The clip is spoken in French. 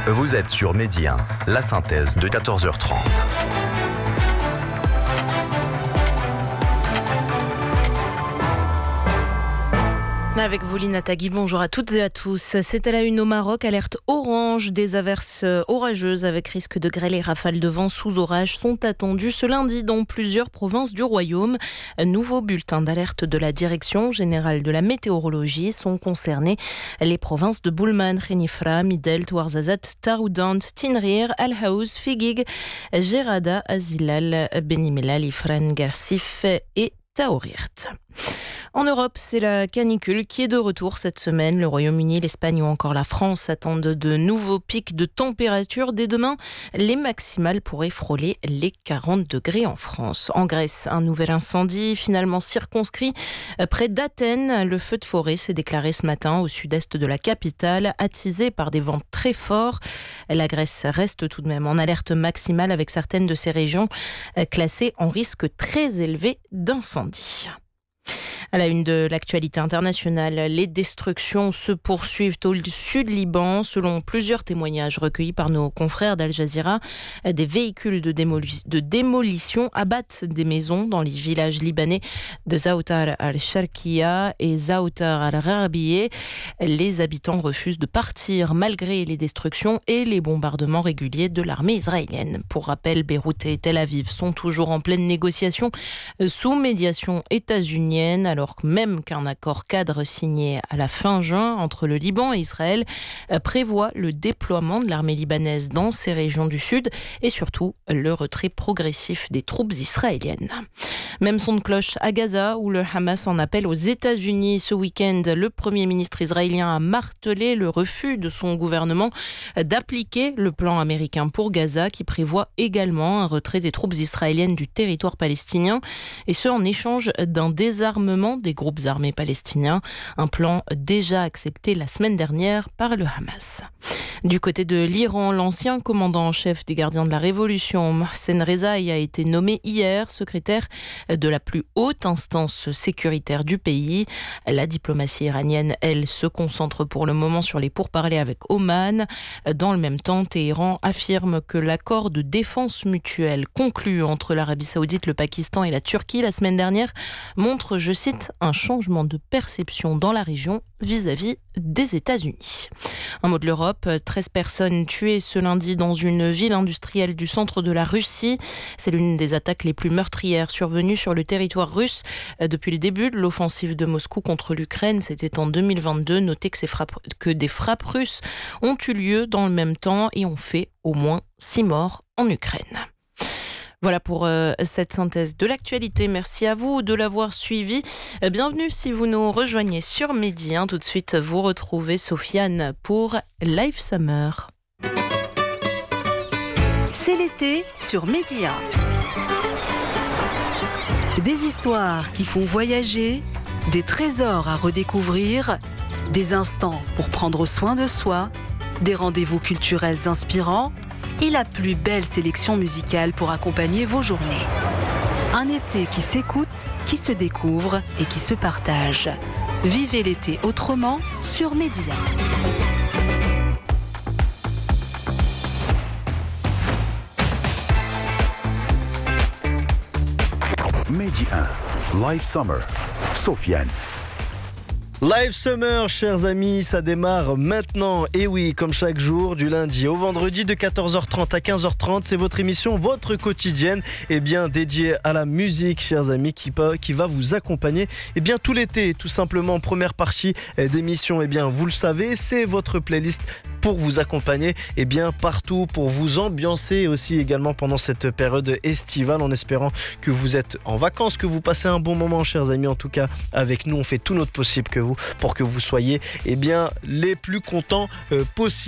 Vous êtes sur Midi 1, la synthèse de 14h30. Avec vous, Lina Tagui, bonjour à toutes et à tous. C'est à la une au Maroc, alerte orange. Des averses orageuses avec risque de grêle et rafales de vent sous orage sont attendues ce lundi dans plusieurs provinces du royaume. Nouveau bulletin d'alerte de la Direction générale de la météorologie. Sont concernées les provinces de Boulman, Khenifra, Midelt, Ouarzazate, Taroudant, Tinrir, Al Haouz, Figuig, Gerada, Azilal, Beni Mellal, Ifrane, Garsif et Taourirt. En Europe, c'est la canicule qui est de retour cette semaine. Le Royaume-Uni, l'Espagne ou encore la France attendent de nouveaux pics de température. Dès demain, les maximales pourraient frôler les 40 degrés en France. En Grèce, un nouvel incendie finalement circonscrit près d'Athènes. Le feu de forêt s'est déclaré ce matin au sud-est de la capitale, attisé par des vents très forts. La Grèce reste tout de même en alerte maximale avec certaines de ces régions classées en risque très élevé d'incendie. À la une de l'actualité internationale, les destructions se poursuivent au sud Liban. Selon plusieurs témoignages recueillis par nos confrères d'Al Jazeera, des véhicules de démolition abattent des maisons dans les villages libanais de Zaoutar al-Sharqiya et Zaoutar al-Gharbiyeh. Les habitants refusent de partir malgré les destructions et les bombardements réguliers de l'armée israélienne. Pour rappel, Beyrouth et Tel Aviv sont toujours en pleine négociation sous médiation états-unienne, alors même qu'un accord cadre signé à la fin juin entre le Liban et Israël prévoit le déploiement de l'armée libanaise dans ces régions du sud et surtout le retrait progressif des troupes israéliennes. Même son de cloche à Gaza où le Hamas en appelle aux États-Unis ce week-end. Le Premier ministre israélien a martelé le refus de son gouvernement d'appliquer le plan américain pour Gaza qui prévoit également un retrait des troupes israéliennes du territoire palestinien et ce en échange d'un désarmement des groupes armés palestiniens, un plan déjà accepté la semaine dernière par le Hamas. Du côté de l'Iran, l'ancien commandant en chef des gardiens de la Révolution, Mohsen Rezaï, a été nommé hier secrétaire de la plus haute instance sécuritaire du pays. La diplomatie iranienne, elle, se concentre pour le moment sur les pourparlers avec Oman. Dans le même temps, Téhéran affirme que l'accord de défense mutuelle conclu entre l'Arabie Saoudite, le Pakistan et la Turquie la semaine dernière montre, je cite, un changement de perception dans la région vis-à-vis des États-Unis. Un mot de l'Europe, 13 personnes tuées ce lundi dans une ville industrielle du centre de la Russie. C'est l'une des attaques les plus meurtrières survenues sur le territoire russe depuis le début de l'offensive de Moscou contre l'Ukraine. C'était en 2022. Notez que des frappes russes ont eu lieu dans le même temps et ont fait au moins 6 morts en Ukraine. Voilà pour cette synthèse de l'actualité. Merci à vous de l'avoir suivi. Bienvenue si vous nous rejoignez sur Midi 1. Tout de suite, vous retrouvez Sofiane pour Live Summer. C'est l'été sur Midi 1. Des histoires qui font voyager, des trésors à redécouvrir, des instants pour prendre soin de soi, des rendez-vous culturels inspirants et la plus belle sélection musicale pour accompagner vos journées. Un été qui s'écoute, qui se découvre et qui se partage. Vivez l'été autrement sur Midi 1. Midi 1, Live Summer, Sofiane. Live Summer, chers amis, ça démarre maintenant. Et oui, comme chaque jour, du lundi au vendredi de 14h30 à 15h30, c'est votre émission, votre quotidienne, dédiée à la musique, chers amis, qui va vous accompagner tout l'été, tout simplement. Première partie d'émission, vous le savez, c'est votre playlist pour vous accompagner partout, pour vous ambiancer aussi également pendant cette période estivale, en espérant que vous êtes en vacances, que vous passez un bon moment, chers amis. En tout cas, avec nous, on fait tout notre possible pour que vous soyez les plus contents possible.